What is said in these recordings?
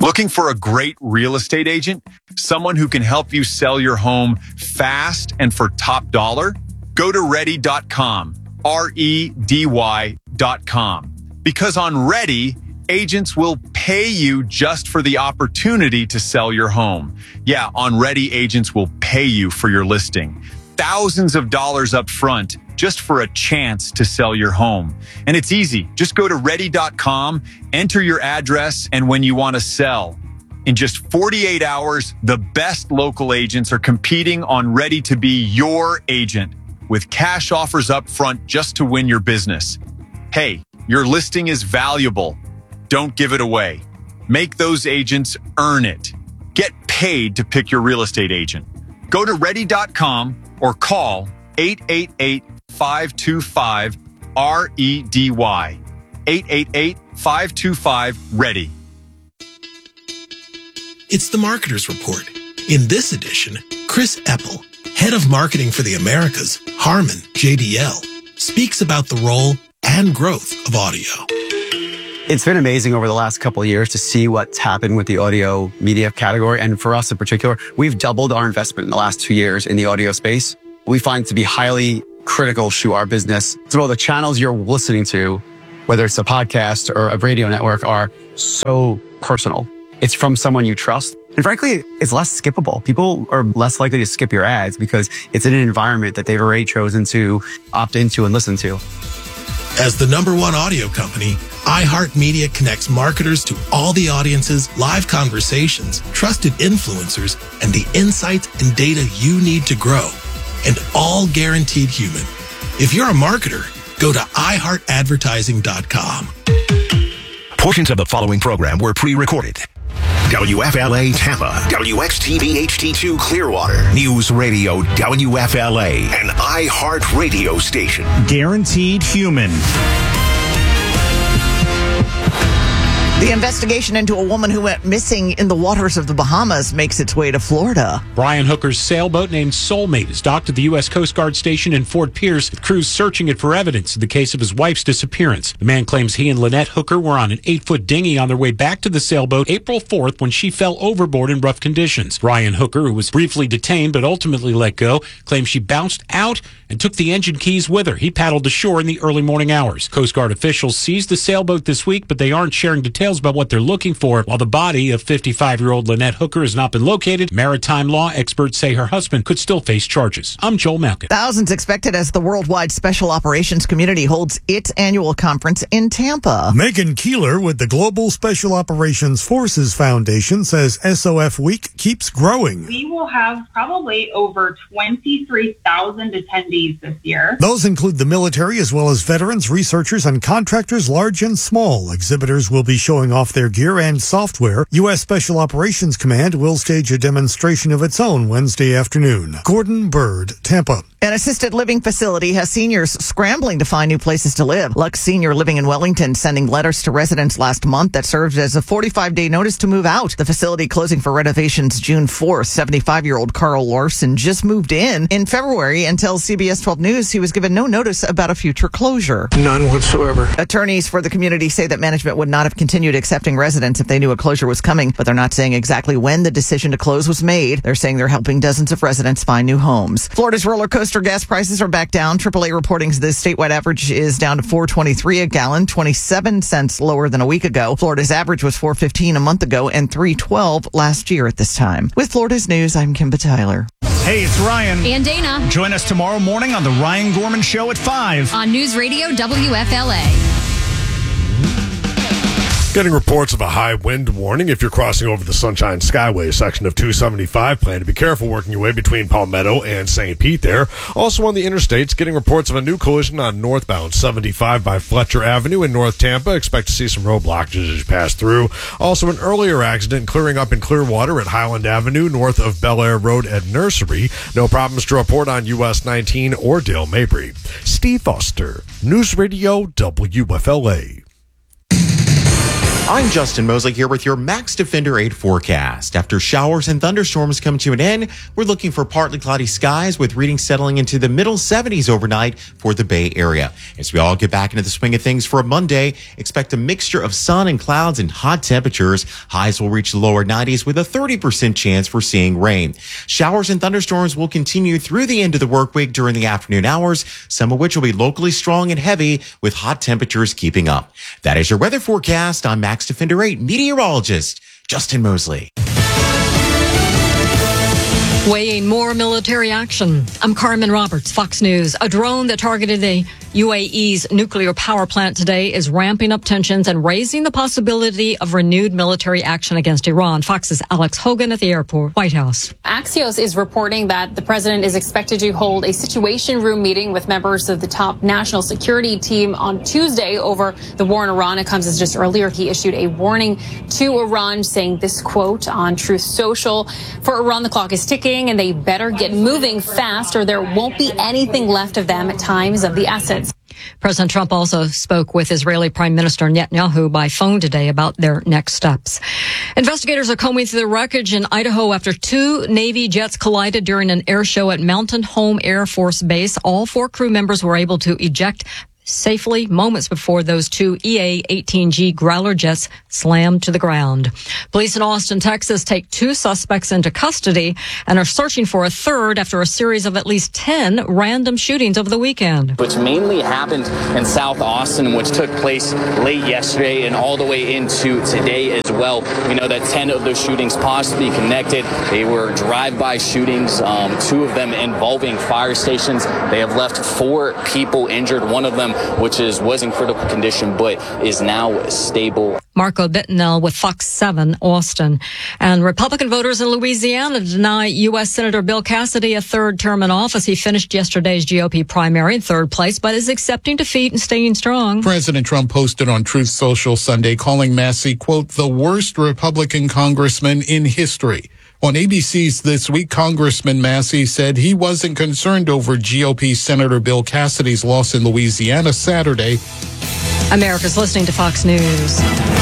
Looking for a great real estate agent? Someone who can help you sell your home fast and for top dollar? Go to ready.com, REDY.com. Because on Ready, agents will pay you just for the opportunity to sell your home. Yeah, on Ready, agents will pay you for your listing. Thousands of dollars up front just for a chance to sell your home. And it's easy. Just go to ready.com, enter your address, and when you want to sell. In just 48 hours, the best local agents are competing on Ready to be your agent with cash offers up front just to win your business. Hey, your listing is valuable. Don't give it away. Make those agents earn it. Get paid to pick your real estate agent. Go to ready.com or call 888-525-REDY. 888-525-READY. It's the Marketer's Report. In this edition, Chris Eppel, head of marketing for the Americas, Harman JBL, speaks about the role and growth of audio. It's been amazing over the last couple of years to see what's happened with the audio media category. And for us in particular, we've doubled our investment in the last 2 years in the audio space. We find it to be highly critical to our business. So the channels you're listening to, whether it's a podcast or a radio network, are so personal. It's from someone you trust. And frankly, it's less skippable. People are less likely to skip your ads because it's in an environment that they've already chosen to opt into and listen to. As the #1 audio company, iHeartMedia connects marketers to all the audiences, live conversations, trusted influencers, and the insights and data you need to grow. And all guaranteed human. If you're a marketer, go to iHeartAdvertising.com. Portions of the following program were pre-recorded. WFLA Tampa, WXTV HD2 Clearwater, News Radio WFLA, and iHeart Radio Station. Guaranteed human. The investigation into a woman who went missing in the waters of the Bahamas makes its way to Florida. Brian Hooker's sailboat named Soulmate is docked at the U.S. Coast Guard station in Fort Pierce, with crews searching it for evidence in the case of his wife's disappearance. The man claims he and Lynette Hooker were on an 8-foot dinghy on their way back to the sailboat April 4th when she fell overboard in rough conditions. Brian Hooker, who was briefly detained but ultimately let go, claims she bounced out and took the engine keys with her. He paddled ashore in the early morning hours. Coast Guard officials seized the sailboat this week, but they aren't sharing details about what they're looking for. While the body of 55-year-old Lynette Hooker has not been located, maritime law experts say her husband could still face charges. I'm Joel Malkin. Thousands expected as the worldwide special operations community holds its annual conference in Tampa. Megan Keeler with the Global Special Operations Forces Foundation says SOF Week keeps growing. We will have probably over 23,000 attendees this year. Those include the military as well as veterans, researchers, and contractors large and small. Exhibitors will be showing off their gear and software. U.S. Special Operations Command will stage a demonstration of its own Wednesday afternoon. Gordon Bird, Tampa. An assisted living facility has seniors scrambling to find new places to live. Lux Senior Living in Wellington sending letters to residents last month that served as a 45-day notice to move out. The facility closing for renovations June 4th. 75-year-old Carl Larson just moved in February and tells CBS 12 News he was given no notice about a future closure. None whatsoever. Attorneys for the community say that management would not have continued accepting residents if they knew a closure was coming, but they're not saying exactly when the decision to close was made. They're saying they're helping dozens of residents find new homes. Florida's roller coaster gas prices are back down. AAA reporting the statewide average is down to $4.23 a gallon, 27 cents lower than a week ago. Florida's average was $4.15 a month ago and $3.12 last year at this time. With Florida's News, I'm Kimba Tyler. Hey, it's Ryan. And Dana. Join us tomorrow morning on The Ryan Gorman Show at 5. On News Radio WFLA. Getting reports of a high wind warning if you're crossing over the Sunshine Skyway section of 275. Plan to be careful working your way between Palmetto and St. Pete there. Also on the interstates, getting reports of a new collision on northbound 75 by Fletcher Avenue in North Tampa. Expect to see some road blockages as you pass through. Also an earlier accident clearing up in Clearwater at Highland Avenue north of Bel Air Road at Nursery. No problems to report on US 19 or Dale Mabry. Steve Foster, News Radio WFLA. I'm Justin Mosley here with your Max Defender 8 forecast. After showers and thunderstorms come to an end, we're looking for partly cloudy skies with readings settling into the middle 70s overnight for the Bay Area. As we all get back into the swing of things for a Monday, expect a mixture of sun and clouds and hot temperatures. Highs will reach the lower 90s with a 30% chance for seeing rain. Showers and thunderstorms will continue through the end of the work week during the afternoon hours, some of which will be locally strong and heavy with hot temperatures keeping up. That is your weather forecast. I'm Max Defender 8 meteorologist Justin Mosley. Weighing more military action. I'm Carmen Roberts, Fox News. A drone that targeted the UAE's nuclear power plant today is ramping up tensions and raising the possibility of renewed military action against Iran. Fox's Alex Hogan at the airport, White House. Axios is reporting that the president is expected to hold a situation room meeting with members of the top national security team on Tuesday over the war in Iran. It comes as just earlier he issued a warning to Iran, saying this quote on Truth Social: "For Iran, the clock is ticking and they better get moving fast or there won't be anything left of them at times of the assets." President Trump also spoke with Israeli Prime Minister Netanyahu by phone today about their next steps. Investigators are combing through the wreckage in Idaho after two Navy jets collided during an air show at Mountain Home Air Force Base. All four crew members were able to eject safely moments before those two EA-18G Growler jets slammed to the ground. Police in Austin, Texas take two suspects into custody and are searching for a third after a series of at least 10 random shootings over the weekend. Which mainly happened in South Austin, which took place late yesterday and all the way into today as well. We know that 10 of those shootings possibly connected. They were drive-by shootings, two of them involving fire stations. They have left 4 people injured. One of them was in critical condition, but is now stable. Marco Bittenell with Fox 7 Austin. And Republican voters in Louisiana deny U.S. Senator Bill Cassidy a third term in office. He finished yesterday's GOP primary in third place, but is accepting defeat and staying strong. President Trump posted on Truth Social Sunday calling Massey, quote, the worst Republican congressman in history. On ABC's This Week, Congressman Massey said he wasn't concerned over GOP Senator Bill Cassidy's loss in Louisiana Saturday. America's listening to Fox News.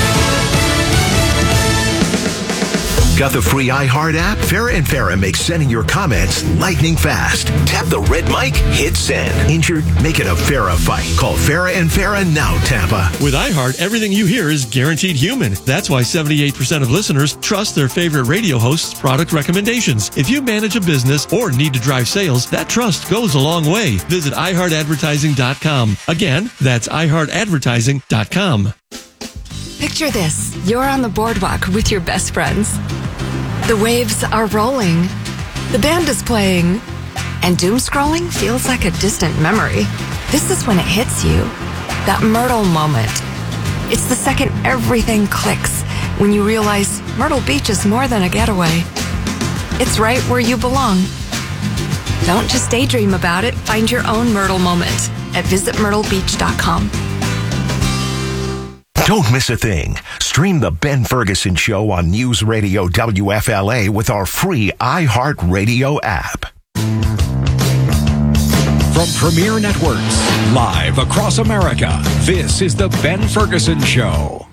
Got the free iHeart app? Farrah and Farrah makes sending your comments lightning fast. Tap the red mic, hit send. Injured? Make it a Farrah fight. Call Farrah and Farrah now, Tampa. With iHeart, everything you hear is guaranteed human. That's why 78% of listeners trust their favorite radio host's product recommendations. If you manage a business or need to drive sales, that trust goes a long way. Visit iHeartAdvertising.com. Again, that's iHeartAdvertising.com. Picture this. You're on the boardwalk with your best friends. The waves are rolling. The band is playing. And doom scrolling feels like a distant memory. This is when it hits you. That Myrtle moment. It's the second everything clicks when you realize Myrtle Beach is more than a getaway. It's right where you belong. Don't just daydream about it. Find your own Myrtle moment at visitmyrtlebeach.com. Don't miss a thing. Stream the Ben Ferguson Show on News Radio WFLA with our free iHeartRadio app. From Premier Networks, live across America, this is the Ben Ferguson Show.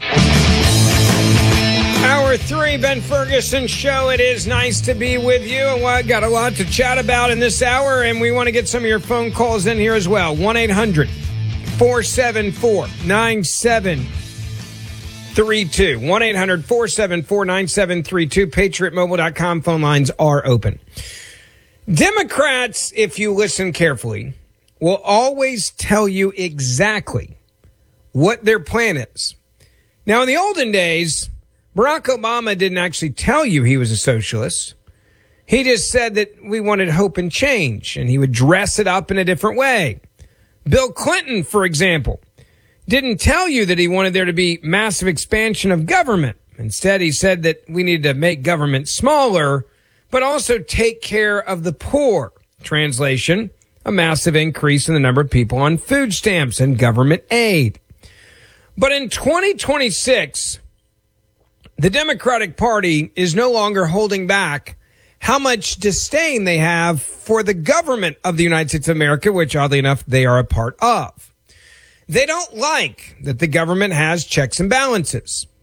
Hour 3, Ben Ferguson Show. It is nice to be with you. And we've got a lot to chat about in this hour, and we want to get some of your phone calls in here as well. 1-800-474-9732. 1-800-474-9732. PatriotMobile.com phone lines are open. Democrats, if you listen carefully, will always tell you exactly what their plan is. Now, in the olden days, Barack Obama didn't actually tell you he was a socialist. He just said that we wanted hope and change, and he would dress it up in a different way. Bill Clinton, for example, didn't tell you that he wanted there to be massive expansion of government. Instead, he said that we need to make government smaller, but also take care of the poor. Translation, a massive increase in the number of people on food stamps and government aid. But in 2026, the Democratic Party is no longer holding back how much disdain they have for the government of the United States of America, which oddly enough, they are a part of. They don't like that the government has checks and balances.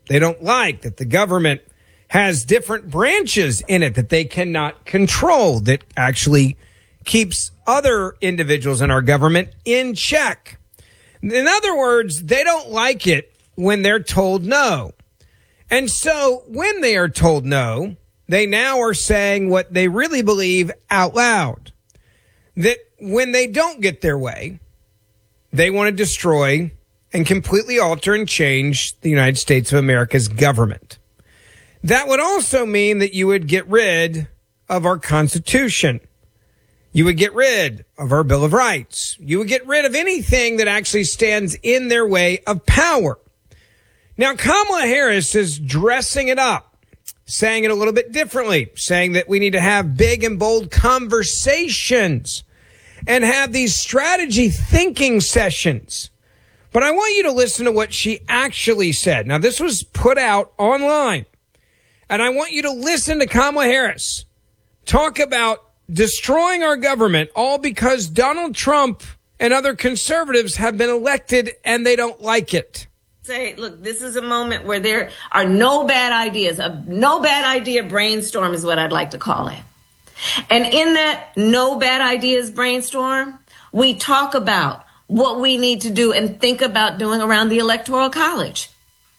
They don't like that the government has different branches in it that they cannot control, that actually keeps other individuals in our government in check. In other words, they don't like it when they're told no. And so when they are told no, they now are saying what they really believe out loud. That when they don't get their way, they want to destroy and completely alter and change the United States of America's government. That would also mean that you would get rid of our Constitution. You would get rid of our Bill of Rights. You would get rid of anything that actually stands in their way of power. Now, Kamala Harris is dressing it up, saying it a little bit differently, saying that we need to have big and bold conversations and have these strategy thinking sessions. But I want you to listen to what she actually said. Now, this was put out online, and I want you to listen to Kamala Harris talk about destroying our government, all because Donald Trump and other conservatives have been elected and they don't like it. Say, look, this is a moment where there are no bad ideas. A no bad idea brainstorm is what I'd like to call it. And in that no bad ideas brainstorm, we talk about what we need to do and think about doing around the Electoral College.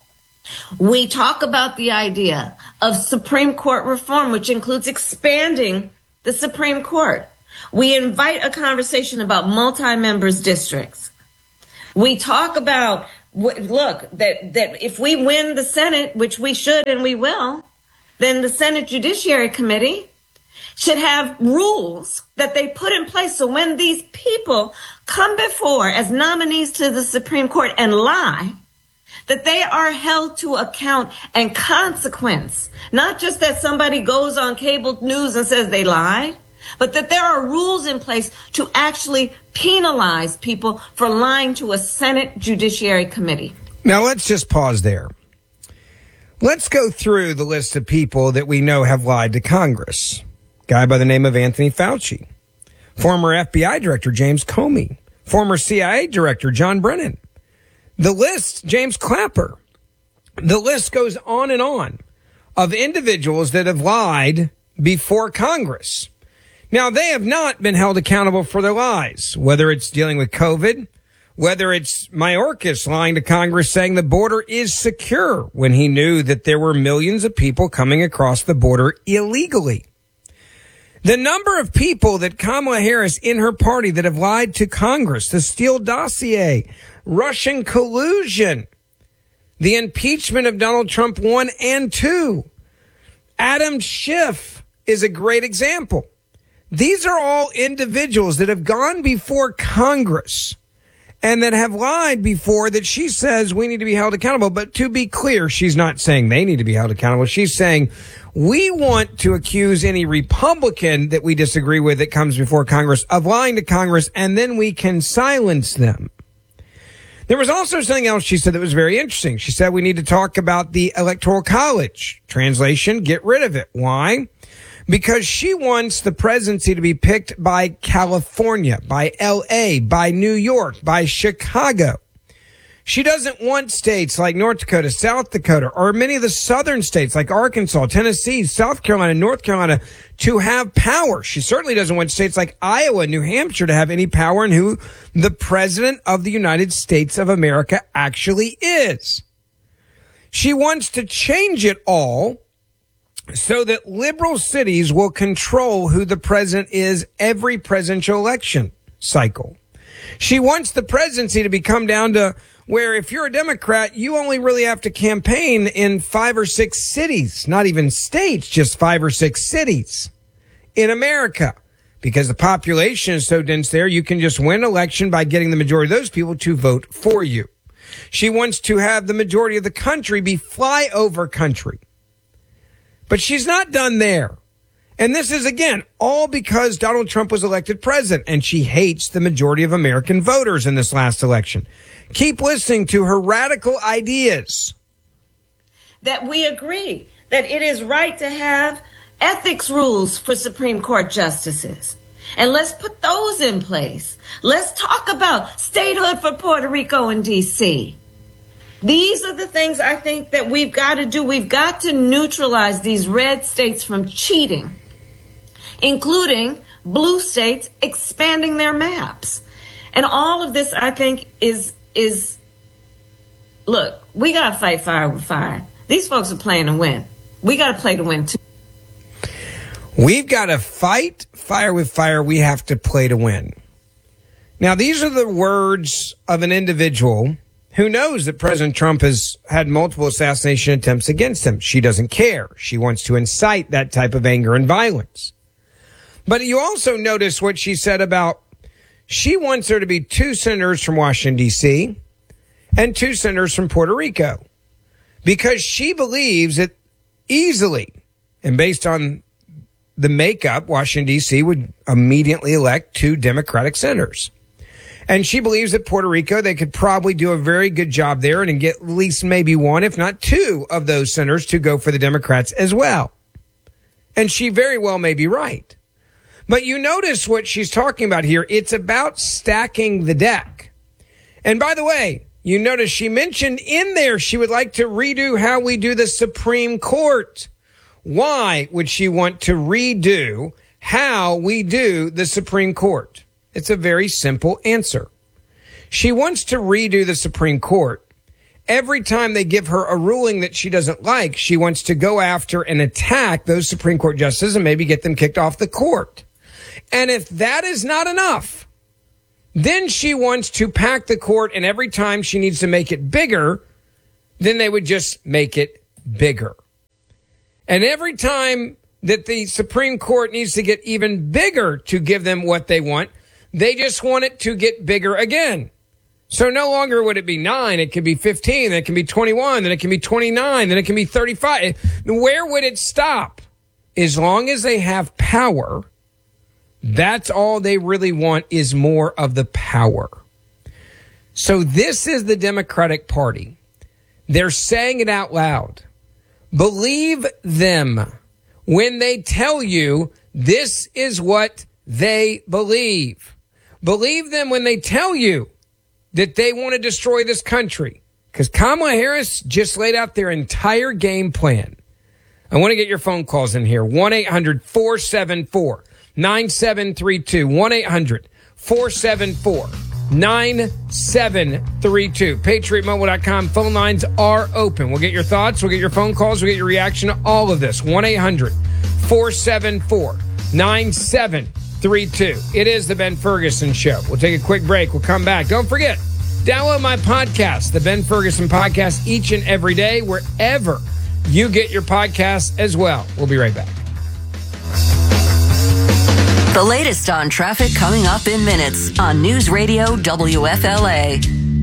We talk about the idea of Supreme Court reform, which includes expanding the Supreme Court. We invite a conversation about multi-members districts. We talk about, look, that if we win the Senate, which we should and we will, then the Senate Judiciary Committee should have rules that they put in place so when these people come before as nominees to the Supreme Court and lie, that they are held to account and consequence. Not just that somebody goes on cable news and says they lied, but that there are rules in place to actually penalize people for lying to a Senate Judiciary Committee. Now, let's just pause there. Let's go through the list of people that we know have lied to Congress. Guy by the name of Anthony Fauci, former FBI Director James Comey, former CIA Director John Brennan. The list, James Clapper. The list goes on and on of individuals that have lied before Congress. Now, they have not been held accountable for their lies, whether it's dealing with COVID, whether it's Mayorkas lying to Congress saying the border is secure when he knew that there were millions of people coming across the border illegally. The number of people that Kamala Harris in her party that have lied to Congress, the Steele dossier, Russian collusion, the impeachment of Donald Trump 1 and 2. Adam Schiff is a great example. These are all individuals that have gone before Congress and that have lied before that she says we need to be held accountable. But to be clear, she's not saying they need to be held accountable. She's saying we want to accuse any Republican that we disagree with that comes before Congress of lying to Congress, and then we can silence them. There was also something else she said that was very interesting. She said we need to talk about the Electoral College. Translation, get rid of it. Why? Because she wants the presidency to be picked by California, by LA, by New York, by Chicago. She doesn't want states like North Dakota, South Dakota, or many of the southern states like Arkansas, Tennessee, South Carolina, North Carolina to have power. She certainly doesn't want states like Iowa, New Hampshire to have any power in who the president of the United States of America actually is. She wants to change it all so that liberal cities will control who the president is every presidential election cycle. She wants the presidency to become down to where if you're a Democrat, you only really have to campaign in 5 or 6 cities, not even states, just 5 or 6 cities in America. Because the population is so dense there, you can just win an election by getting the majority of those people to vote for you. She wants to have the majority of the country be flyover country. But she's not done there. And this is, again, all because Donald Trump was elected president, and she hates the majority of American voters in this last election. Keep listening to her radical ideas. That we agree that it is right to have ethics rules for Supreme Court justices. And let's put those in place. Let's talk about statehood for Puerto Rico and D.C. These are the things I think that we've got to do. We've got to neutralize these red states from cheating, including blue states expanding their maps. And all of this, I think, is look, we got to fight fire with fire. These folks are playing to win. We got to play to win, too. We've got to fight fire with fire. We have to play to win. Now, these are the words of an individual who knows that President Trump has had multiple assassination attempts against him. She doesn't care. She wants to incite that type of anger and violence. But you also notice what she said about she wants there to be 2 senators from Washington, D.C., and 2 senators from Puerto Rico, because she believes that easily, and based on the makeup, Washington, D.C. would immediately elect 2 Democratic senators. And she believes that Puerto Rico, they could probably do a very good job there and get at least maybe 1, if not 2 of those senators to go for the Democrats as well. And she very well may be right. But you notice what she's talking about here. It's about stacking the deck. And by the way, you notice she mentioned in there she would like to redo how we do the Supreme Court. Why would she want to redo how we do the Supreme Court? It's a very simple answer. She wants to redo the Supreme Court. Every time they give her a ruling that she doesn't like, she wants to go after and attack those Supreme Court justices and maybe get them kicked off the court. And if that is not enough, then she wants to pack the court, and every time she needs to make it bigger, then they would just make it bigger. And every time that the Supreme Court needs to get even bigger to give them what they want, they just want it to get bigger again. So no longer would it be 9, it could be 15, then it can be 21, then it can be 29, then it can be 35. Where would it stop? As long as they have power, that's all they really want, is more of the power. So this is the Democratic Party. They're saying it out loud. Believe them when they tell you this is what they believe. Believe them when they tell you that they want to destroy this country, because Kamala Harris just laid out their entire game plan. I want to get your phone calls in here. 1-800-474-9732. 1-800-474-9732. PatriotMobile.com. Phone lines are open. We'll get your thoughts. We'll get your phone calls. We'll get your reaction to all of this. 1-800-474-9732. It is the Ben Ferguson Show. We'll take a quick break. We'll come back. Don't forget, download my podcast, the Ben Ferguson Podcast, each and every day, wherever you get your podcasts as well. We'll be right back. The latest on traffic coming up in minutes on News Radio WFLA.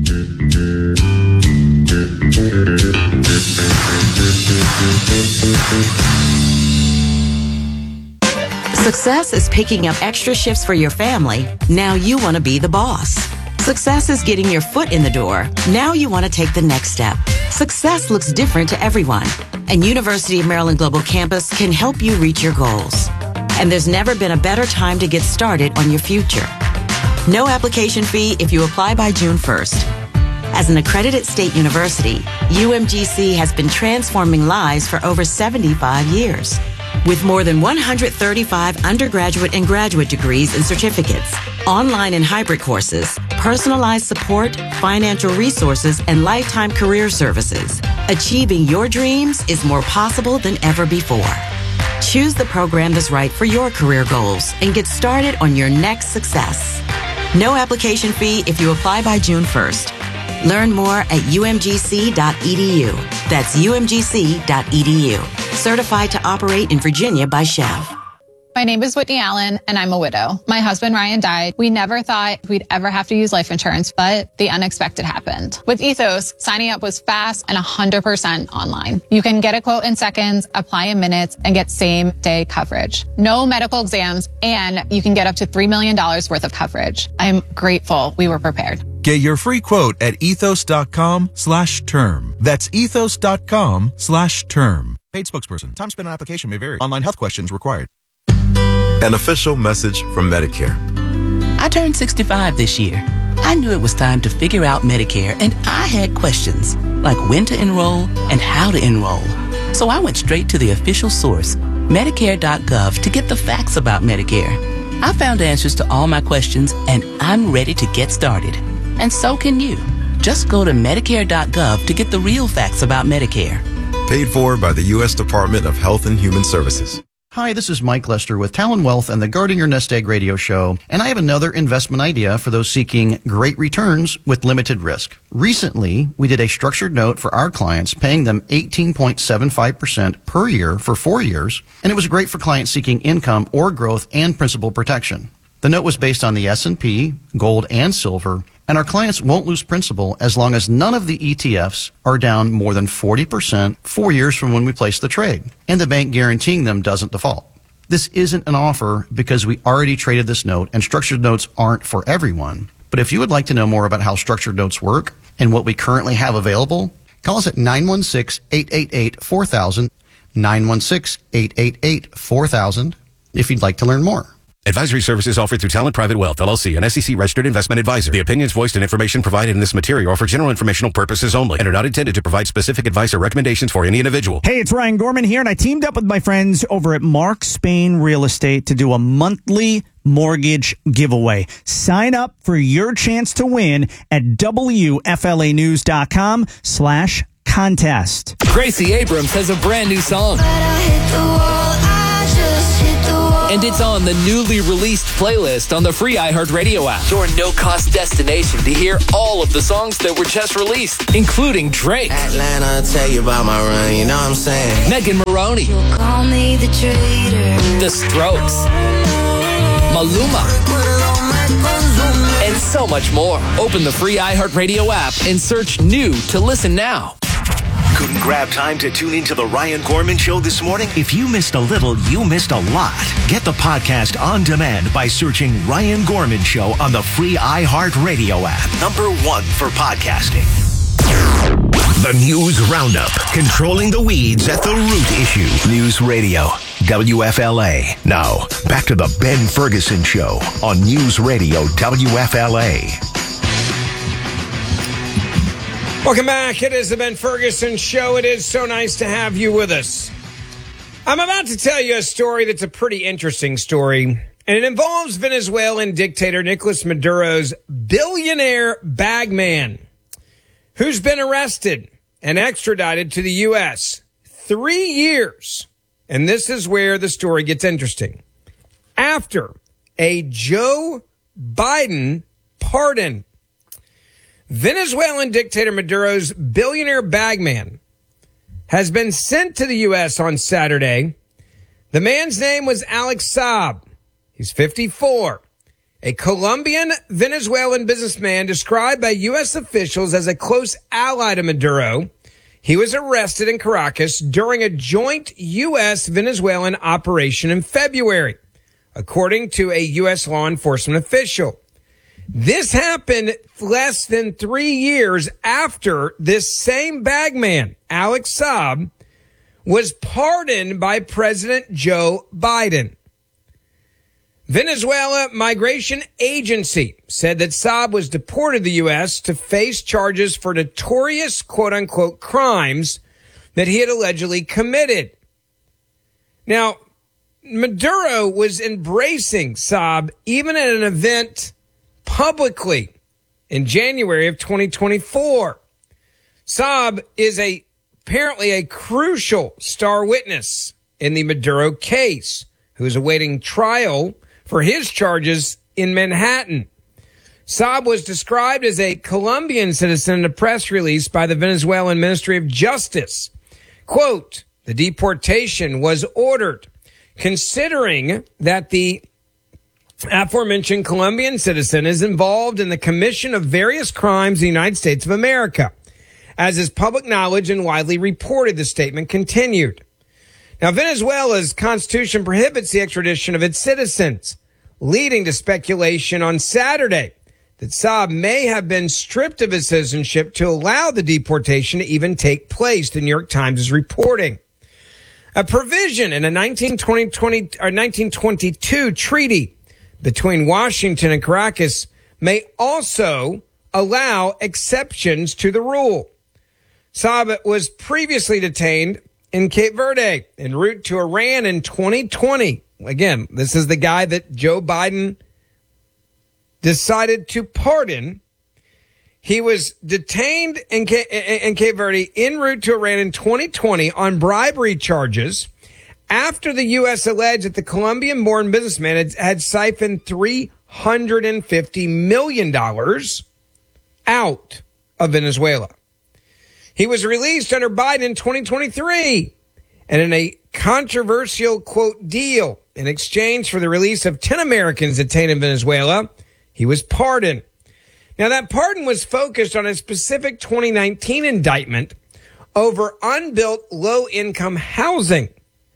Success is picking up extra shifts for your family. Now you want to be the boss. Success is getting your foot in the door. Now you want to take the next step. Success looks different to everyone, and University of Maryland Global Campus can help you reach your goals. And there's never been a better time to get started on your future. No application fee if you apply by June 1st. As an accredited state university, UMGC has been transforming lives for over 75 years. With more than 135 undergraduate and graduate degrees and certificates, online and hybrid courses, personalized support, financial resources, and lifetime career services, achieving your dreams is more possible than ever before. Choose the program that's right for your career goals and get started on your next success. No application fee if you apply by June 1st. Learn more at umgc.edu. That's umgc.edu. Certified to operate in Virginia by Chev. My name is Whitney Allen, and I'm a widow. My husband, Ryan, died. We never thought we'd ever have to use life insurance, but the unexpected happened. With Ethos, signing up was fast and 100% online. You can get a quote in seconds, apply in minutes, and get same-day coverage. No medical exams, and you can get up to $3 million worth of coverage. I'm grateful we were prepared. Get your free quote at ethos.com/term. That's ethos.com/term. Paid spokesperson. Time spent on application may vary. Online health questions required. An official message from Medicare. I turned 65 this year. I knew it was time to figure out Medicare, and I had questions, like when to enroll and how to enroll. So I went straight to the official source, Medicare.gov, to get the facts about Medicare. I found answers to all my questions, and I'm ready to get started. And so can you. Just go to Medicare.gov to get the real facts about Medicare. Paid for by the U.S. Department of Health and Human Services. Hi, this is Mike Lester with Talon Wealth and the Guarding Your Nest Egg radio show, and I have another investment idea for those seeking great returns with limited risk. Recently, we did a structured note for our clients, paying them 18.75% per year for 4 years, and it was great for clients seeking income or growth and principal protection. The note was based on the S&P, gold, and silver, and our clients won't lose principal as long as none of the ETFs are down more than 40% 4 years from when we place the trade, and the bank guaranteeing them doesn't default. This isn't an offer because we already traded this note, and structured notes aren't for everyone. But if you would like to know more about how structured notes work and what we currently have available, call us at 916-888-4000, 916-888-4000 if you'd like to learn more. Advisory services offered through Talent Private Wealth, LLC, an SEC-registered investment advisor. The opinions voiced and information provided in this material are for general informational purposes only and are not intended to provide specific advice or recommendations for any individual. Hey, it's Ryan Gorman here, and I teamed up with my friends over at Mark Spain Real Estate to do a monthly mortgage giveaway. Sign up for your chance to win at WFLAnews.com/contest. Gracie Abrams has a brand new song. And it's on the newly released playlist on the free iHeartRadio app. Your no-cost destination to hear all of the songs that were just released, including Drake, Atlanta, tell you about my run, you know what I'm saying? Megan Maroney, Call me the traitor. The Strokes, Maluma, and so much more. Open the free iHeartRadio app and search new to listen now. Couldn't grab time to tune into the Ryan Gorman Show this morning? If you missed a little, you missed a lot. Get the podcast on demand by searching Ryan Gorman Show on the free iHeartRadio app. #1 for podcasting. The News Roundup. Controlling the weeds at the root issue. News Radio, WFLA. Now, back to the Ben Ferguson Show on News Radio, WFLA. Welcome back. It is the Ben Ferguson Show. It is so nice to have you with us. I'm about to tell you a story that's a pretty interesting story, and it involves Venezuelan dictator Nicolas Maduro's billionaire bagman, who's been arrested and extradited to the U.S. 3 years. And this is where the story gets interesting. After a Joe Biden pardon, Venezuelan dictator Maduro's billionaire bagman has been sent to the U.S. on Saturday. The man's name was Alex Saab. He's 54, a Colombian Venezuelan businessman described by U.S. officials as a close ally to Maduro. He was arrested in Caracas during a joint U.S. Venezuelan operation in February, according to a U.S. law enforcement official. This happened less than 3 years after this same bagman, Alex Saab, was pardoned by President Joe Biden. Venezuela Migration Agency said that Saab was deported to the U.S. to face charges for notorious quote-unquote crimes that he had allegedly committed. Now, Maduro was embracing Saab even at an event publicly in January of 2024. Saab is apparently a crucial star witness in the Maduro case, who is awaiting trial for his charges in Manhattan. Saab was described as a Colombian citizen in a press release by the Venezuelan Ministry of Justice. Quote, the deportation was ordered considering that the aforementioned Colombian citizen is involved in the commission of various crimes in the United States of America, as is public knowledge and widely reported, the statement continued. Now, Venezuela's constitution prohibits the extradition of its citizens, leading to speculation on Saturday that Saab may have been stripped of his citizenship to allow the deportation to even take place, the New York Times is reporting. A provision in a 1922 treaty between Washington and Caracas may also allow exceptions to the rule. Saab was previously detained in Cape Verde en route to Iran in 2020. Again, this is the guy that Joe Biden decided to pardon. He was detained in Cape Verde en route to Iran in 2020 on bribery charges after the U.S. alleged that the Colombian-born businessman had siphoned $350 million out of Venezuela. He was released under Biden in 2023 and in a controversial, quote, deal in exchange for the release of 10 Americans detained in Venezuela, he was pardoned. Now, that pardon was focused on a specific 2019 indictment over unbuilt low-income housing.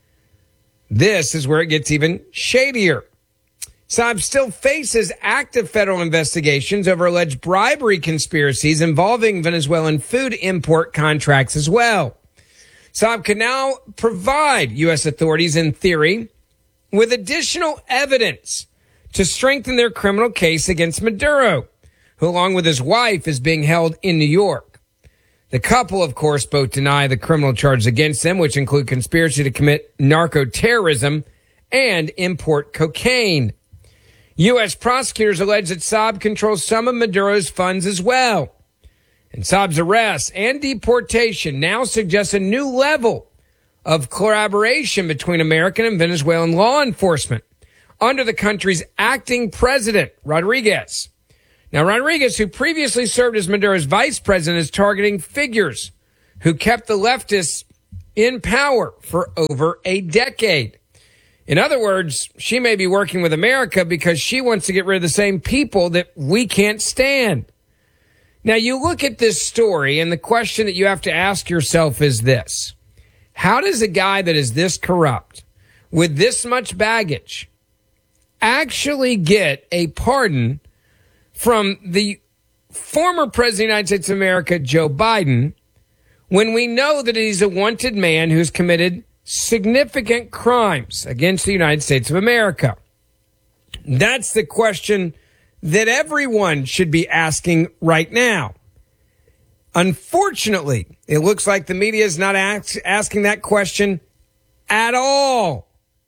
This is where it gets even shadier. Saab still faces active federal investigations over alleged bribery conspiracies involving Venezuelan food import contracts as well. Saab can now provide U.S. authorities, in theory, with additional evidence to strengthen their criminal case against Maduro, who, along with his wife, is being held in New York. The couple, of course, both deny the criminal charges against them, which include conspiracy to commit narco-terrorism and import cocaine. U.S. prosecutors allege that Saab controls some of Maduro's funds as well. And Saab's arrest and deportation now suggests a new level of collaboration between American and Venezuelan law enforcement under the country's acting president, Rodriguez. Now, Rodriguez, who previously served as Maduro's vice president, is targeting figures who kept the leftists in power for over a decade. In other words, she may be working with America because she wants to get rid of the same people that we can't stand. Now, you look at this story, and the question that you have to ask yourself is this. How does a guy that is this corrupt, with this much baggage, actually get a pardon from the former president of the United States of America, Joe Biden, when we know that he's a wanted man who's committed significant crimes against the United States of America? That's the question that everyone should be asking right now. Unfortunately, it looks like the media is not asking that question at all.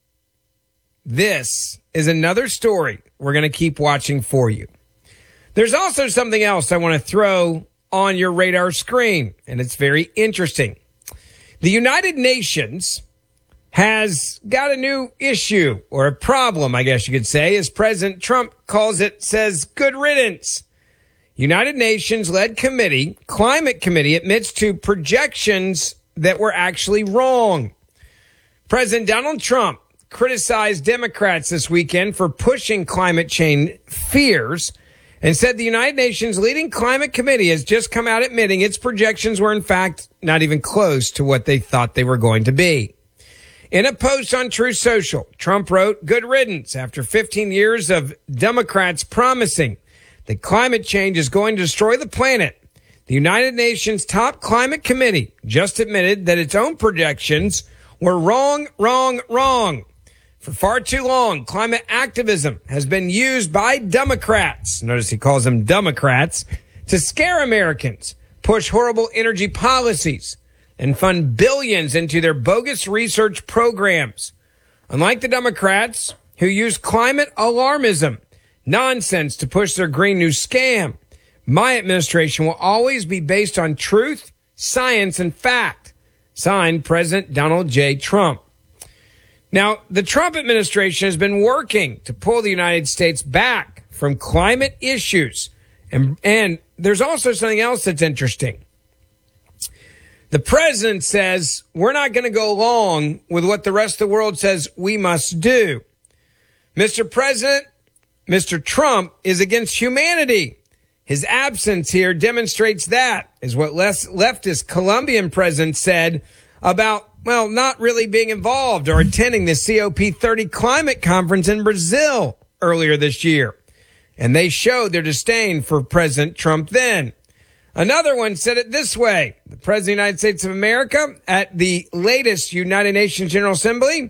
This is another story we're going to keep watching for you. There's also something else I want to throw on your radar screen, and it's very interesting. The United Nations has got a new issue, or a problem, I guess you could say, as President Trump calls it, says, good riddance. United Nations-led committee, climate committee, admits to projections that were actually wrong. President Donald Trump criticized Democrats this weekend for pushing climate change fears and said the United Nations leading climate committee has just come out admitting its projections were in fact not even close to what they thought they were going to be. In a post on Truth Social, Trump wrote, good riddance after 15 years of Democrats promising that climate change is going to destroy the planet. The United Nations top climate committee just admitted that its own projections were wrong. For far too long, climate activism has been used by Democrats, notice he calls them Democrats, to scare Americans, push horrible energy policies, and fund billions into their bogus research programs. Unlike the Democrats, who use climate alarmism, nonsense to push their Green New scam, my administration will always be based on truth, science, and fact. Signed, President Donald J. Trump. Now, the Trump administration has been working to pull the United States back from climate issues. And there's also something else that's interesting. The president says we're not going to go along with what the rest of the world says we must do. Mr. President, Mr. Trump is against humanity. His absence here demonstrates that, is what leftist Colombian president said about, well, not really being involved or attending the COP30 climate conference in Brazil earlier this year. And they showed their disdain for President Trump then. Another one said it this way. The President of the United States of America at the latest United Nations General Assembly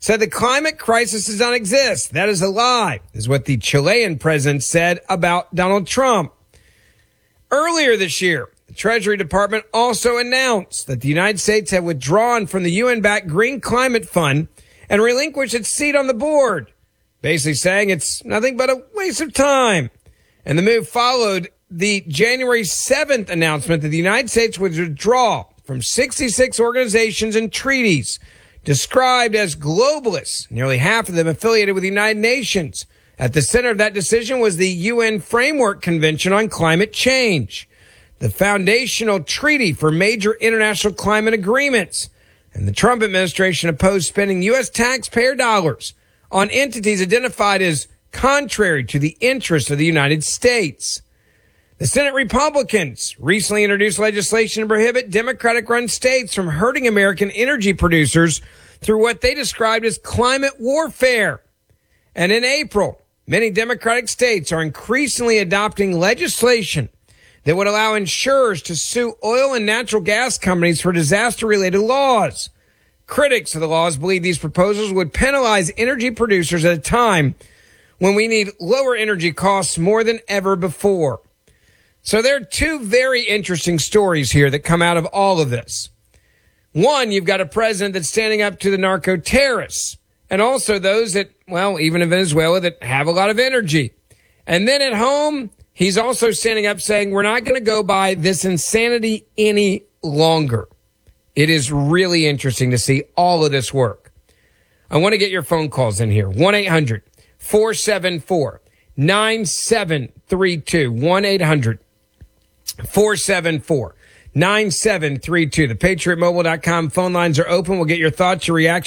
said the climate crisis does not exist. That is a lie, is what the Chilean president said about Donald Trump. Earlier this year, the Treasury Department also announced that the United States had withdrawn from the UN-backed Green Climate Fund and relinquished its seat on the board, basically saying it's nothing but a waste of time. And the move followed the January 7th announcement that the United States would withdraw from 66 organizations and treaties described as globalists, nearly half of them affiliated with the United Nations. At the center of that decision was the UN Framework Convention on Climate Change, the foundational treaty for major international climate agreements. And the Trump administration opposed spending U.S. taxpayer dollars on entities identified as contrary to the interests of the United States. The Senate Republicans recently introduced legislation to prohibit Democratic-run states from hurting American energy producers through what they described as climate warfare. And in April, many Democratic states are increasingly adopting legislation that would allow insurers to sue oil and natural gas companies for disaster-related laws. Critics of the laws believe these proposals would penalize energy producers at a time when we need lower energy costs more than ever before. So there are two very interesting stories here that come out of all of this. One, you've got a president that's standing up to the narco terrorists and also those that, well, even in Venezuela, that have a lot of energy. And then at home, he's also standing up saying, we're not going to go by this insanity any longer. It is really interesting to see all of this work. I want to get your phone calls in here. 1-800-474-9732. 1-800-474-9732. The PatriotMobile.com phone lines are open. We'll get your thoughts, your reactions.